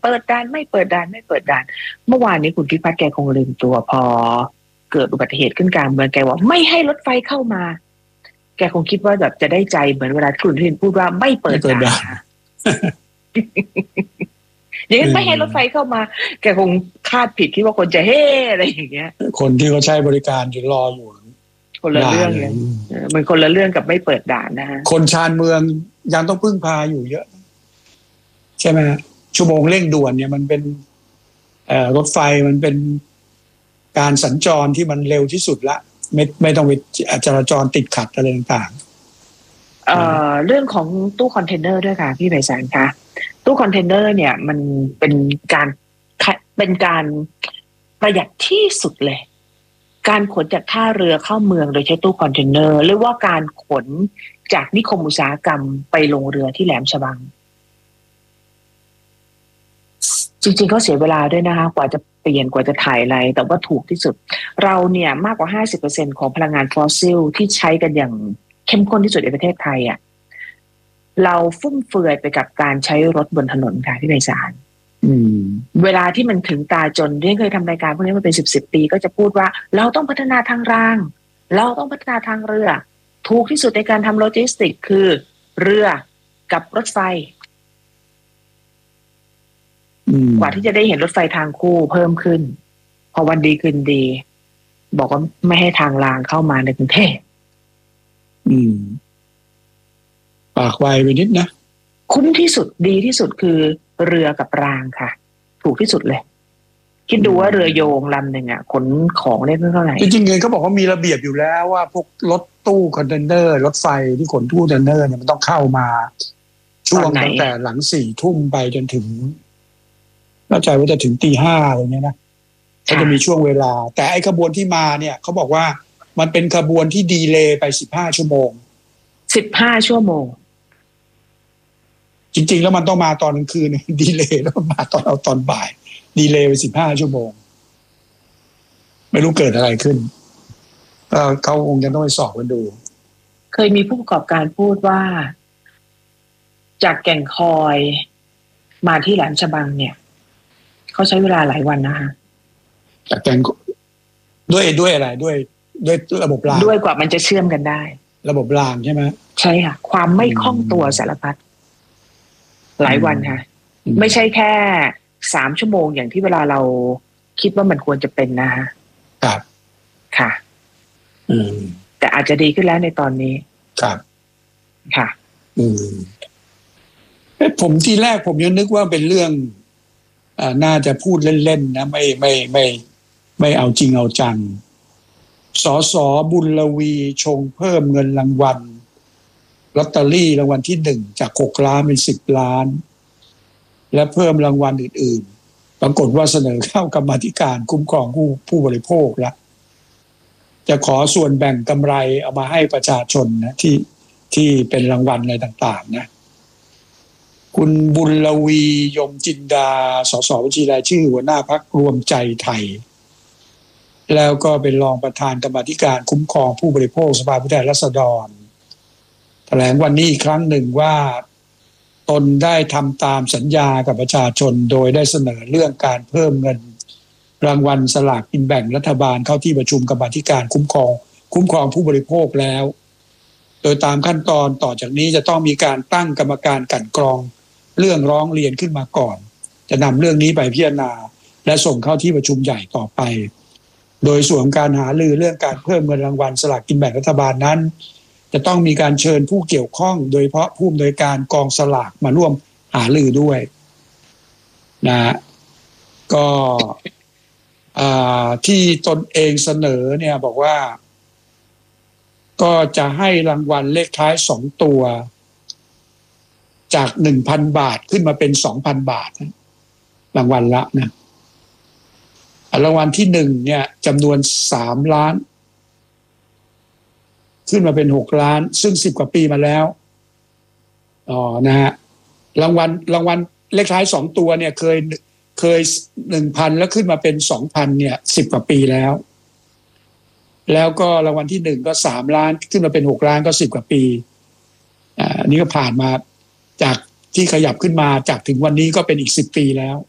เปิดด่านไม่เปิดด่านไม่เปิดด่านเมื่อวานนี้คุณพิพัฒน์แกคงลืมตัวพอเกิดอุบัติเหตุขึ้นกลางเมืองแกว่าไม่ให้รถไฟเข้ามาแกคงคิดว่าแบบจะได้ใจเหมือนเวลาคุณทินพูดว่าไม่เปิดด่านอย่างนั้นไม่ให้รถไฟเข้ามาแกคงคาดผิดคิดว่าคนจะเฮ่อะไรอย่างเงี้ยคนที่เขาใช้บริการอยู่รออยู่คนละเรื่องเลยมันคนละเรื่องกับไม่เปิดด่านนะฮะคนชานเมืองยังต้องพึ่งพาอยู่เยอะใช่ไหมชั่วโมงเร่งด่วนเนี่ยมันเป็นรถไฟมันเป็นการสัญจรที่มันเร็วที่สุดละไม่ต้องไปจราจรติดขัดอะไรต่างๆเรื่องของตู้คอนเทนเนอร์ด้วยค่ะพี่ไพศาลคะตู้คอนเทนเนอร์เนี่ยมันเป็นการประหยัดที่สุดเลยการขนจากท่าเรือเข้าเมืองโดยใช้ตู้คอนเทนเนอร์หรือว่าการขนจากนิคมอุตสาหกรรมไปลงเรือที่แหลมฉบังจริงๆเขาเสียเวลาด้วยนะคะกว่าจะเปลี่ยนกว่าจะถ่ายอะไรแต่ว่าถูกที่สุดเราเนี่ยมากกว่า 50% ของพลังงานฟอสซิลที่ใช้กันอย่างเข้มข้นที่สุดในประเทศไทยอ่ะเราฟุ่มเฟือยไปกับการใช้รถบนถนนค่ะที่ไพศาลเวลาที่มันถึงตาจนเรื่องเคยทำรายการพวกนี้มาเป็น10 ปีก็จะพูดว่าเราต้องพัฒนาทางรางเราต้องพัฒนาทางเรือถูกที่สุดในการทำโลจิสติกคือเรือกับรถไฟกว่าที่จะได้เห็นรถไฟทางคู่เพิ่มขึ้นพอวันดีคืนดีบอกว่าไม่ให้ทางรางเข้ามาในกรุงเทพปากไวไปนิดนะคุ้มที่สุดดีที่สุดคือเรือกับรางค่ะถูกที่สุดเลยคิดดูว่าเรือโยงลำหนึ่งอ่ะขนของได้เท่าไหร่จริงๆเขาบอกว่ามีระเบียบอยู่แล้วว่าพวกรถตู้คอนเทนเนอร์รถไฟที่ขนตู้คอนเทนเนอร์เนี่ยมันต้องเข้ามาช่วงตั้งแต่หลัง4 ทุ่มไปจนถึงเข้าใจว่าจะถึงตี 5อะไรเงี้ยนะก็จะมีช่วงเวลาแต่ไอ้ขบวนที่มาเนี่ยเขาบอกว่ามันเป็นขบวนที่ดีเลย์ไป15 ชั่วโมง 15 ชั่วโมงจริงๆแล้วมันต้องมาตอนกลางคืนดีเลย์แล้วมาตอนบ่ายดีเลย์ไป15 ชั่วโมงไม่รู้เกิดอะไรขึ้นเขาคงจะต้องไปสอบกันดูเคยมีผู้ประกอบการพูดว่าจากแก่งคอยมาที่แหลมฉบังเนี่ยเขาใช้เวลาหลายวันนะคะจากแก่งด้วยอะไรด้วยระบบรางด้วยกว่ามันจะเชื่อมกันได้ระบบรางใช่ไหมใช่ค่ะความไม่คล่องตัวสารพัดหลายวันค่ะไม่ใช่แค่3 ชั่วโมงอย่างที่เวลาเราคิดว่ามันควรจะเป็นนะคะครับค่ะแต่อาจจะดีขึ้นแล้วในตอนนี้ครับค่ะผมทีแรกผมยังนึกว่าเป็นเรื่องน่าจะพูดเล่นๆนะไม่เอาจริงเอาจังสส.บุญลวีชงเพิ่มเงินรางวัลลอตเตอรี่รางวัลที่1จาก6 ล้านเป็น10 ล้านและเพิ่มรางวัลอื่นๆปรากฏว่าเสนอเข้ากรรมาธิการคุ้มครองผู้บริโภคแล้วจะขอส่วนแบ่งกำไรเอามาให้ประชาชนนะที่เป็นรางวัลอะไรต่างๆนะคุณบุญลวียมจินดาสสบัญชีรายชื่อหัวหน้าพรรครวมใจไทยแล้วก็เป็นรองประธานกรรมาธิการคุ้มครองผู้บริโภคสภาผู้แทนราษฎรแถลงวันนี้อีกครั้งหนึ่งว่าตนได้ทำตามสัญญากับประชาชนโดยได้เสนอเรื่องการเพิ่มเงินรางวัลสลากกินแบ่งรัฐบาลเข้าที่ประชุมกรรมาธิการคุ้มครองผู้บริโภคแล้วโดยตามขั้นตอนต่อจากนี้จะต้องมีการตั้งกรรมการกลั่นกรองเรื่องร้องเรียนขึ้นมาก่อนจะนำเรื่องนี้ไปพิจารณาและส่งเข้าที่ประชุมใหญ่ต่อไปโดยส่วนการหารือเรื่องการเพิ่มเงินรางวัลสลากกินแบ่งรัฐบาลนั้นจะต้องมีการเชิญผู้เกี่ยวข้องโดยเฉพาะผู้อำนวยการกองสลากมาร่วมหารือด้วยนะก็ที่ตนเองเสนอเนี่ยบอกว่าก็จะให้รางวัลเลขท้าย2 ตัวจาก 1,000 บาทขึ้นมาเป็น 2,000 บาทรางวัลละนะรางวัลที่1เนี่ยจำนวน3 ล้านขึ้นมาเป็น6 ล้านซึ่ง10 กว่าปีมาแล้วนะฮะรางวัลเลขท้าย2 ตัวเนี่ยเคย 1,000 แล้วขึ้นมาเป็น 2,000 เนี่ย10 กว่าปีแล้วก็รางวัลที่1ก็3 ล้านขึ้นมาเป็น6 ล้านก็10 กว่าปีนี่ก็ผ่านมาจากที่ขยับขึ้นมาจากถึงวันนี้ก็เป็นอีก10 ปีแล้ว